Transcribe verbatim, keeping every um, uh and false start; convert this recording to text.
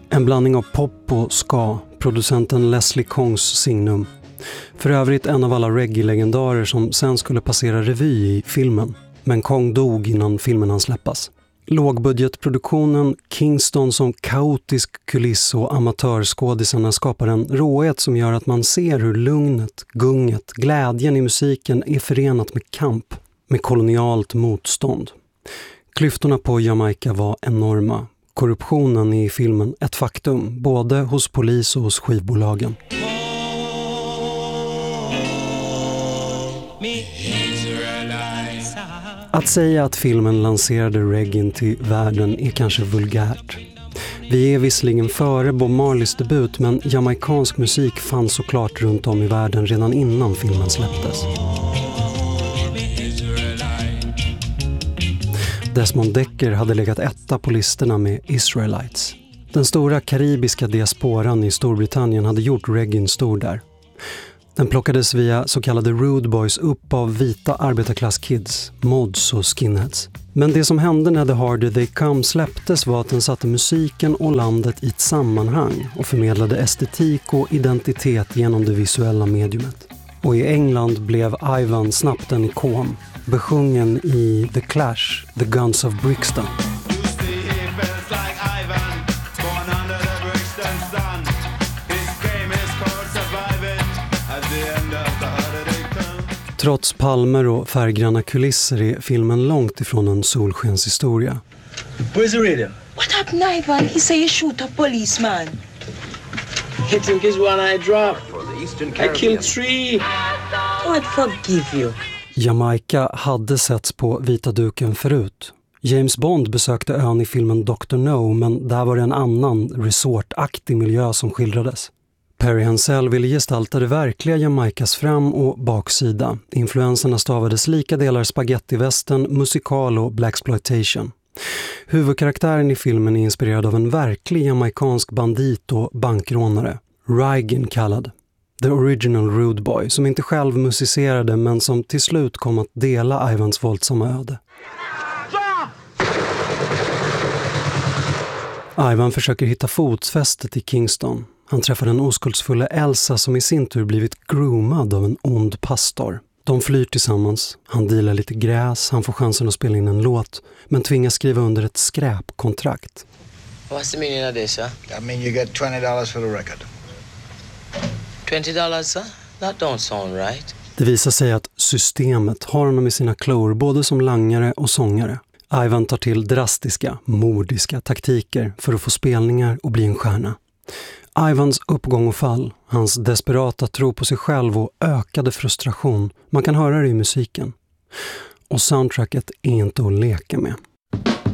En blandning av pop och ska, producenten Leslie Kongs signum. För övrigt en av alla reggae-legendarer som sen skulle passera revy i filmen. Men Kong dog innan filmen hann släppas. Lågbudgetproduktionen, Kingston som kaotisk kuliss och amatörskådisarna skapar en råhet som gör att man ser hur lugnet, gunget, glädjen i musiken är förenat med kamp, med kolonialt motstånd. Klyftorna på Jamaica var enorma. Korruptionen i filmen ett faktum, både hos polis och hos skivbolagen. Att säga att filmen lanserade reggae till världen är kanske vulgärt. Vi är visserligen före Bob Marleys debut, men jamaikansk musik fanns såklart runt om i världen redan innan filmen släpptes. Desmond Dekker hade legat etta på listorna med Israelites. Den stora karibiska diasporan i Storbritannien hade gjort reggae stor där. Den plockades via så kallade Rude Boys upp av vita arbetarklasskids, mods och skinheads. Men det som hände när The Harder They Come släpptes var att den satte musiken och landet i ett sammanhang och förmedlade estetik och identitet genom det visuella mediumet. Och i England blev Ivan snabbt en ikon, besjungen i The Clash, The Guns of Brixton. Trots palmer och färggranna kulisser är filmen långt ifrån en solskenshistoria. Where's the radio? What happened, Ivan? He say you shoot a policeman. He took his one-eye drop. I killed three. God forgive you. Jamaica hade setts på vita duken förut. James Bond besökte ön i filmen doktor No, men där var det en annan resortaktig miljö som skildrades. Perry Hensel ville gestalta det verkliga Jamaicas fram- och baksida. Influenserna stavades lika delar spaghettivästern, musikal och blaxploitation. Huvudkaraktären i filmen är inspirerad av en verklig jamaikansk bandit och bankrånare, Reagan kallad. The original Rude Boy, som inte själv musicerade men som till slut kom att dela Ivans våldsamma öde. Ivan försöker hitta fotfästet i Kingston. Han träffar den oskuldsfulla Elsa som i sin tur blivit groomad av en ond pastor. De flyr tillsammans, han dealar lite gräs, han får chansen att spela in en låt, men tvingas skriva under ett skräpkontrakt. What's the meaning of this, sir? I mean you get twenty dollars for the record. twenty dollars, sir? That don't sound right. Det visar sig att systemet har honom i sina klor både som langare och sångare. Ivan tar till drastiska, mordiska taktiker för att få spelningar och bli en stjärna. Ivans uppgång och fall, hans desperata tro på sig själv och ökade frustration, man kan höra det i musiken. Och soundtracket är inte att leka med.